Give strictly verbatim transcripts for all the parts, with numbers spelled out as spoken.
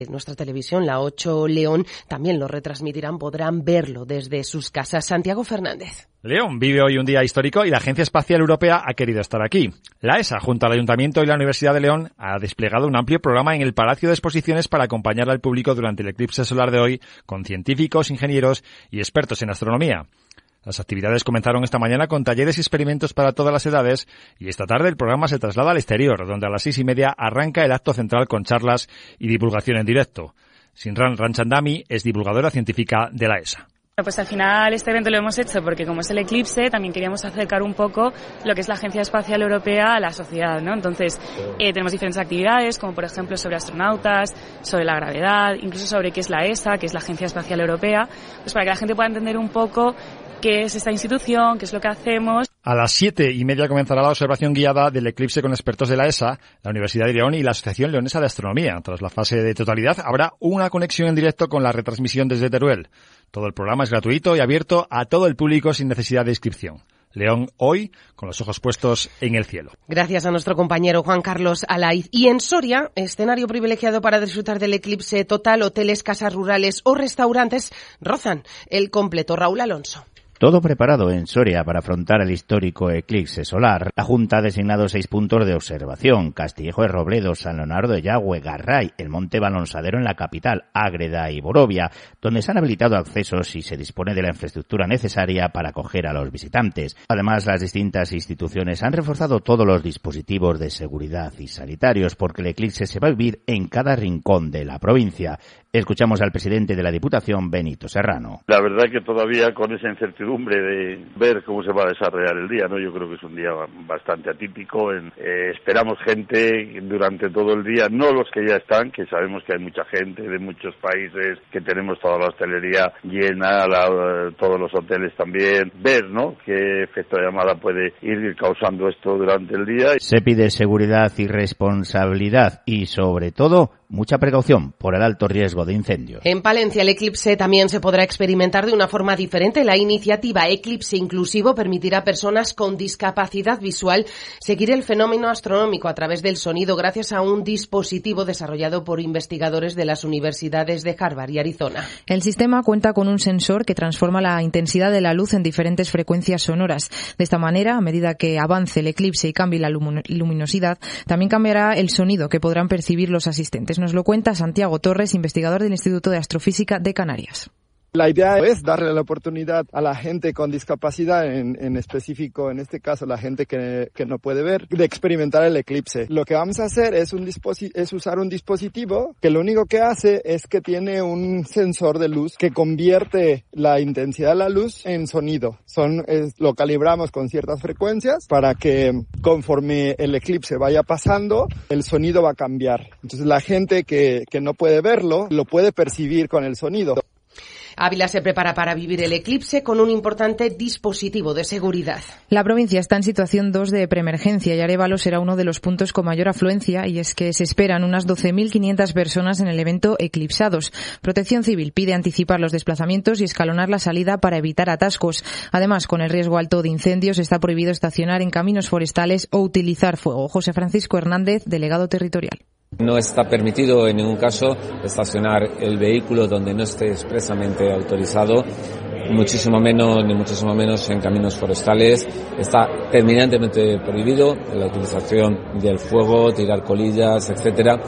Nuestra televisión, la ocho León, también lo retransmitirán, podrán verlo desde sus casas. Santiago Fernández. León vive hoy un día histórico y la Agencia Espacial Europea ha querido estar aquí. La E S A, junto al Ayuntamiento y la Universidad de León, ha desplegado un amplio programa en el Palacio de Exposiciones para acompañar al público durante el eclipse solar de hoy con científicos, ingenieros y expertos en astronomía. Las actividades comenzaron esta mañana con talleres y experimentos para todas las edades y esta tarde el programa se traslada al exterior, donde a las seis y media arranca el acto central con charlas y divulgación en directo. Sinran Ranchandami es divulgadora científica de la E S A. Pues al final este evento lo hemos hecho porque como es el eclipse también queríamos acercar un poco lo que es la Agencia Espacial Europea a la sociedad, ¿no? Entonces eh, tenemos diferentes actividades como por ejemplo sobre astronautas, sobre la gravedad, incluso sobre qué es la E S A, que es la Agencia Espacial Europea, pues para que la gente pueda entender un poco qué es esta institución, qué es lo que hacemos. A las siete y media comenzará la observación guiada del eclipse con expertos de la E S A, la Universidad de León y la Asociación Leonesa de Astronomía. Tras la fase de totalidad habrá una conexión en directo con la retransmisión desde Teruel. Todo el programa es gratuito y abierto a todo el público sin necesidad de inscripción. León hoy, con los ojos puestos en el cielo. Gracias a nuestro compañero Juan Carlos Alaiz. Y en Soria, escenario privilegiado para disfrutar del eclipse total, hoteles, casas rurales o restaurantes rozan el completo. Raúl Alonso. Todo preparado en Soria para afrontar el histórico eclipse solar. La Junta ha designado seis puntos de observación: Castillejo de Robledo, San Leonardo de Yagüe, Garray, el Monte Balonsadero en la capital, Ágreda y Borovia, donde se han habilitado accesos y se dispone de la infraestructura necesaria para acoger a los visitantes. Además, las distintas instituciones han reforzado todos los dispositivos de seguridad y sanitarios, porque el eclipse se va a vivir en cada rincón de la provincia. Escuchamos al presidente de la Diputación, Benito Serrano. La verdad que todavía con esa incertidumbre de ver cómo se va a desarrollar el día, ¿no? Yo creo que es un día bastante atípico. En, eh, esperamos gente durante todo el día, no los que ya están, que sabemos que hay mucha gente de muchos países, que tenemos toda la hostelería llena, la, todos los hoteles también. Ver, ¿no?, qué efecto de llamada puede ir causando esto durante el día. Se pide seguridad y responsabilidad y, sobre todo, mucha precaución por el alto riesgo de incendios. En Palencia el eclipse también se podrá experimentar de una forma diferente. La iniciativa Eclipse Inclusivo permitirá a personas con discapacidad visual seguir el fenómeno astronómico a través del sonido gracias a un dispositivo desarrollado por investigadores de las universidades de Harvard y Arizona. El sistema cuenta con un sensor que transforma la intensidad de la luz en diferentes frecuencias sonoras. De esta manera, a medida que avance el eclipse y cambie la luminosidad, también cambiará el sonido que podrán percibir los asistentes. Nos lo cuenta Santiago Torres, investigador del Instituto de Astrofísica de Canarias. La idea es darle la oportunidad a la gente con discapacidad, en, en específico, en este caso, la gente que, que no puede ver, de experimentar el eclipse. Lo que vamos a hacer es, un disposi- es usar un dispositivo que lo único que hace es que tiene un sensor de luz que convierte la intensidad de la luz en sonido. Son, es, lo calibramos con ciertas frecuencias para que conforme el eclipse vaya pasando, el sonido va a cambiar. Entonces la gente que, que no puede verlo, lo puede percibir con el sonido. Ávila se prepara para vivir el eclipse con un importante dispositivo de seguridad. La provincia está en situación dos de preemergencia y Arévalo será uno de los puntos con mayor afluencia, y es que se esperan unas doce mil quinientas personas en el evento Eclipsados. Protección Civil pide anticipar los desplazamientos y escalonar la salida para evitar atascos. Además, con el riesgo alto de incendios, está prohibido estacionar en caminos forestales o utilizar fuego. José Francisco Hernández, delegado territorial. No está permitido en ningún caso estacionar el vehículo donde no esté expresamente autorizado, muchísimo menos, ni muchísimo menos en caminos forestales. Está terminantemente prohibido la utilización del fuego, tirar colillas, etcétera.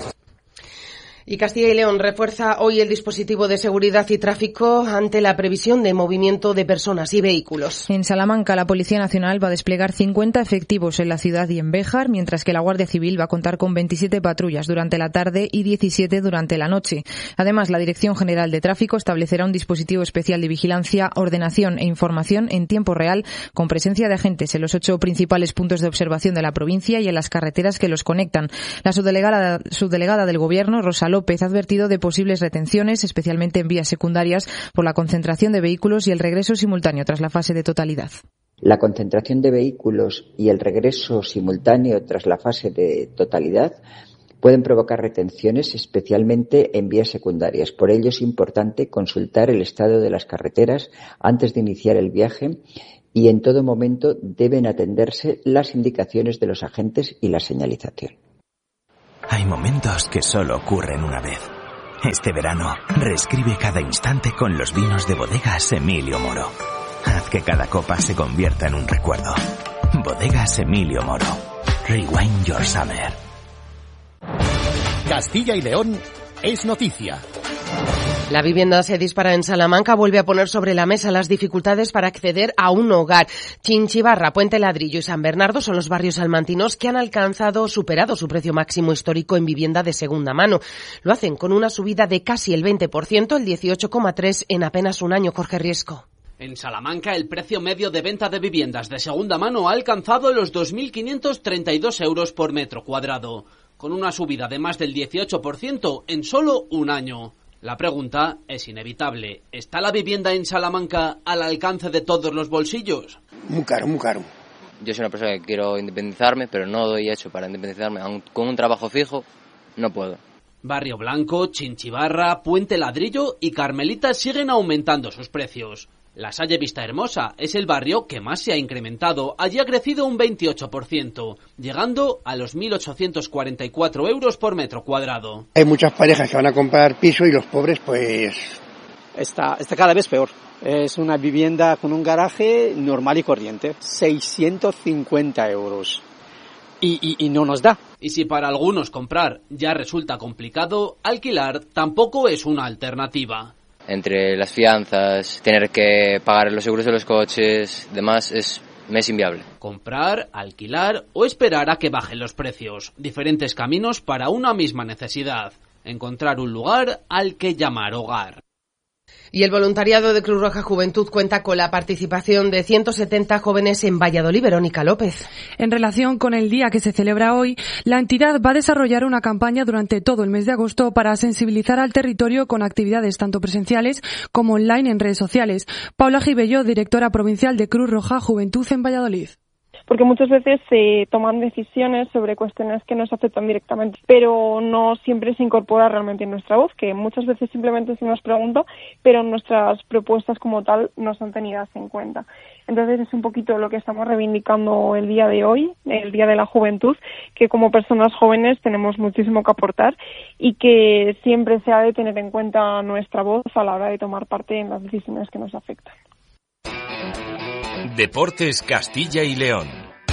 Y Castilla y León refuerza hoy el dispositivo de seguridad y tráfico ante la previsión de movimiento de personas y vehículos. En Salamanca, la Policía Nacional va a desplegar cincuenta efectivos en la ciudad y en Béjar, mientras que la Guardia Civil va a contar con veintisiete patrullas durante la tarde y diecisiete durante la noche. Además, la Dirección General de Tráfico establecerá un dispositivo especial de vigilancia, ordenación e información en tiempo real, con presencia de agentes en los ocho principales puntos de observación de la provincia y en las carreteras que los conectan. La subdelegada, subdelegada del Gobierno, Rosa López, ha advertido de posibles retenciones, especialmente en vías secundarias, por la concentración de vehículos y el regreso simultáneo tras la fase de totalidad. La concentración de vehículos y el regreso simultáneo tras la fase de totalidad pueden provocar retenciones, especialmente en vías secundarias. Por ello es importante consultar el estado de las carreteras antes de iniciar el viaje y en todo momento deben atenderse las indicaciones de los agentes y la señalización. Hay momentos que solo ocurren una vez. Este verano, reescribe cada instante con los vinos de Bodegas Emilio Moro. Haz que cada copa se convierta en un recuerdo. Bodegas Emilio Moro. Rewind your summer. Castilla y León es noticia. La vivienda se dispara en Salamanca, vuelve a poner sobre la mesa las dificultades para acceder a un hogar. Chinchibarra, Puente Ladrillo y San Bernardo son los barrios salmantinos que han alcanzado, superado su precio máximo histórico en vivienda de segunda mano. Lo hacen con una subida de casi el veinte por ciento, el dieciocho coma tres por ciento en apenas un año. Jorge Riesco. En Salamanca, el precio medio de venta de viviendas de segunda mano ha alcanzado los dos mil quinientos treinta y dos euros por metro cuadrado, con una subida de más del dieciocho por ciento en solo un año. La pregunta es inevitable. ¿Está la vivienda en Salamanca al alcance de todos los bolsillos? Muy caro, muy caro. Yo soy una persona que quiero independizarme, pero no doy hecho para independizarme. Aun con un trabajo fijo, no puedo. Barrio Blanco, Chinchibarra, Puente Ladrillo y Carmelita siguen aumentando sus precios. La Salle Vista Hermosa es el barrio que más se ha incrementado. Allí ha crecido un veintiocho por ciento, llegando a los mil ochocientos cuarenta y cuatro euros por metro cuadrado. Hay muchas parejas que van a comprar piso y los pobres pues... Está, está cada vez peor. Es una vivienda con un garaje normal y corriente. seiscientos cincuenta euros. Y, y, y no nos da. Y si para algunos comprar ya resulta complicado, alquilar tampoco es una alternativa. Entre las fianzas, tener que pagar los seguros de los coches, demás, es, me es inviable. Comprar, alquilar o esperar a que bajen los precios. Diferentes caminos para una misma necesidad. Encontrar un lugar al que llamar hogar. Y el voluntariado de Cruz Roja Juventud cuenta con la participación de ciento setenta jóvenes en Valladolid. Verónica López. En relación con el día que se celebra hoy, la entidad va a desarrollar una campaña durante todo el mes de agosto para sensibilizar al territorio con actividades tanto presenciales como online en redes sociales. Paula Gibello, directora provincial de Cruz Roja Juventud en Valladolid. Porque muchas veces se toman decisiones sobre cuestiones que nos afectan directamente, pero no siempre se incorpora realmente en nuestra voz, que muchas veces simplemente se nos pregunta, pero nuestras propuestas como tal no son tenidas en cuenta. Entonces es un poquito lo que estamos reivindicando el día de hoy, el Día de la Juventud, que como personas jóvenes tenemos muchísimo que aportar y que siempre se ha de tener en cuenta nuestra voz a la hora de tomar parte en las decisiones que nos afectan. Deportes Castilla y León.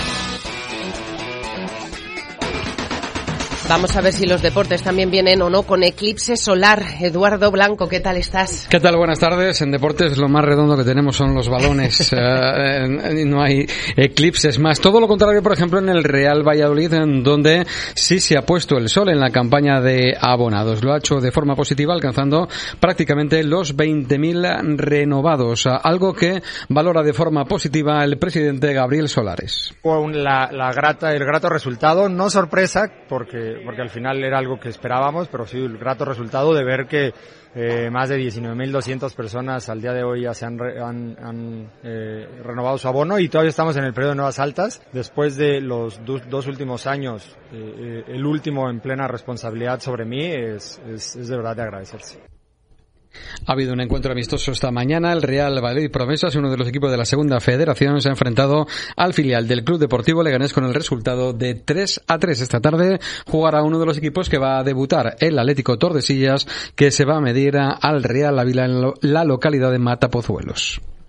Vamos a ver si los deportes también vienen o no con eclipse solar. Eduardo Blanco, ¿qué tal estás? ¿Qué tal? Buenas tardes. En deportes lo más redondo que tenemos son los balones. eh, no hay eclipses más. Todo lo contrario, por ejemplo, en el Real Valladolid, en donde sí se ha puesto el sol en la campaña de abonados. Lo ha hecho de forma positiva, alcanzando prácticamente los veinte mil renovados. Algo que valora de forma positiva el presidente Gabriel Solares. La, la grata, el grato resultado, no sorpresa, porque porque al final era algo que esperábamos, pero sí el grato resultado de ver que eh, más de diecinueve mil doscientas personas al día de hoy ya se han, re, han, han eh, renovado su abono y todavía estamos en el periodo de nuevas altas. Después de los do, dos últimos años, eh, el último en plena responsabilidad sobre mí, es, es, es de verdad de agradecerse. Ha habido un encuentro amistoso esta mañana. El Real Valladolid Promesas, uno de los equipos de la segunda federación, se ha enfrentado al filial del Club Deportivo Leganés con el resultado de tres a tres. Esta tarde jugará uno de los equipos que va a debutar, el Atlético Tordesillas, que se va a medir al Real Ávila en la localidad de Matapozuelos.